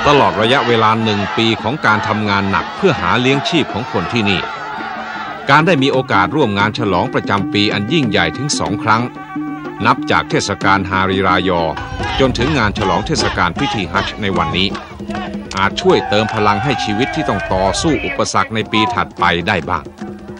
ตลอดระยะเวลา1 ปีของการทำงานหนักเพื่อหาเลี้ยงชีพของคนที่นี่การได้มีโอกาสร่วมงานฉลองประจำปีอันยิ่งใหญ่ถึง2 ครั้งนับจากเทศกาลฮาริรายอจนถึงงานฉลองเทศกาลพิธีฮัจญ์ในวันนี้อาจช่วยเติมพลังให้ชีวิตที่ต้องต่อสู้อุปสรรคในปีถัดไปได้บ้าง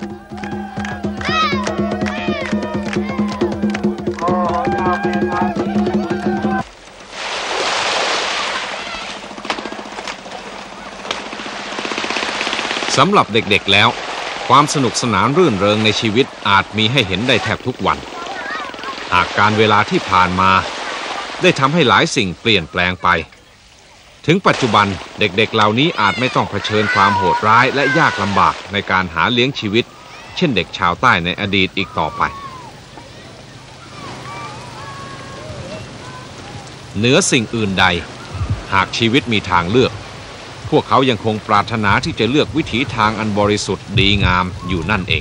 สำหรับเด็กๆแล้วความสนุกสนานรื่นเริงในชีวิตอาจมีให้เห็นได้แทบทุกวันหากการเวลาที่ผ่านมาได้ทำให้หลายสิ่งเปลี่ยนแปลงไปถึงปัจจุบันเด็กๆเหล่านี้อาจไม่ต้องเผชิญความโหดร้ายและยากลำบากในการหาเลี้ยงชีวิตเช่นเด็กชาวใต้ในอดีตอีกต่อไปเหนือสิ่งอื่นใดหากชีวิตมีทางเลือกพวกเขายังคงปรารถนาที่จะเลือกวิถีทางอันบริสุทธิ์ดีงามอยู่นั่นเอง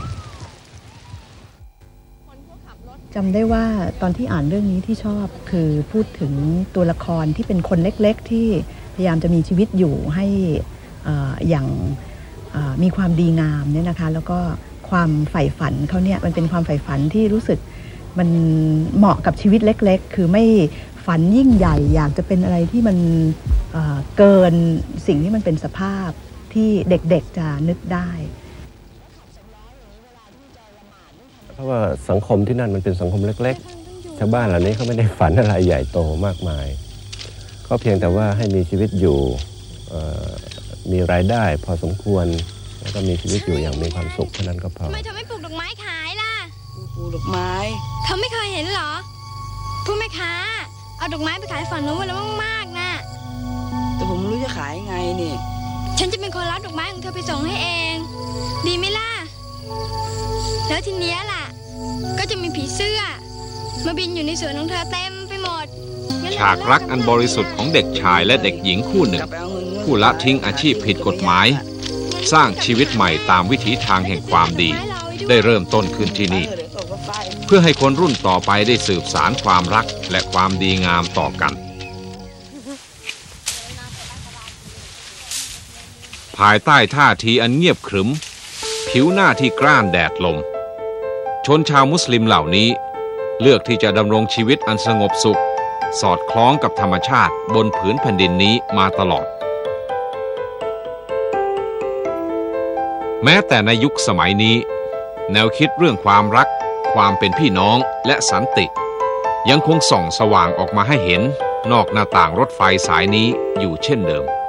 จำได้ว่าตอนที่อ่านเรื่องนี้ที่ชอบคือพูดถึงตัวละครที่เป็นคนเล็กๆที่พยายามจะมีชีวิตอยู่ให้อย่างมีความดีงามเนี่ยนะคะแล้วก็ความใฝ่ฝันเขาเนี่ยมันเป็นความใฝ่ฝันที่รู้สึกมันเหมาะกับชีวิตเล็กๆคือไม่ฝันยิ่งใหญ่อยากจะเป็นอะไรที่มันเกินสิ่งที่มันเป็นสภาพที่เด็กๆจะนึกได้เพราะว่าสังคมที่นั่นมันเป็นสังคมเล็กๆชาวบ้านเหล่านี้เขาไม่ได้ฝันอะไรใหญ่โตมากมายก็เพียงแต่ว่าให้มีชีวิตอยู่มีรายได้พอสมควรแล้วก็มีชีวิตอยู่อย่างมีความสุขเท่านั้นก็พอทำไมเธอไม่ปลูกดอกไม้ขายล่ะปลูกดอกไม้เขาไม่เคยเห็นเหรอผู้แม่ค้าเอาดอกไม้ไปขายฝั่งนู้นแล้วมากๆนะแต่ผมไม่รู้จะขายยังไงนี่ฉันจะเป็นคนรับดอกไม้ของเธอไปส่งให้เองดีไหมล่ะแล้วทีเนี้ยล่ะก็จะมีผีเสื้อมาบินอยู่ในสวนของเธอเต็มไปหมดฉากรักอันบริสุทธิ์ของเด็กชายและเด็กหญิงคู่หนึ่งผู้ละทิ้งอาชีพผิดกฎหมายสร้างชีวิตใหม่ตามวิถีทางแห่งความดีได้เริ่มต้นขึ้นที่นี่เพื่อให้คนรุ่นต่อไปได้สืบสานความรักและความดีงามต่อกันภายใต้ท่าทีอันเงียบขรึมผิวหน้าที่กร้านแดดลมชนชาวมุสลิมเหล่านี้เลือกที่จะดำรงชีวิตอันสงบสุขสอดคล้องกับธรรมชาติบนผืนแผ่นดินนี้มาตลอดแม้แต่ในยุคสมัยนี้แนวคิดเรื่องความรักความเป็นพี่น้องและสันติยังคงส่องสว่างออกมาให้เห็นนอกหน้าต่างรถไฟสายนี้อยู่เช่นเดิม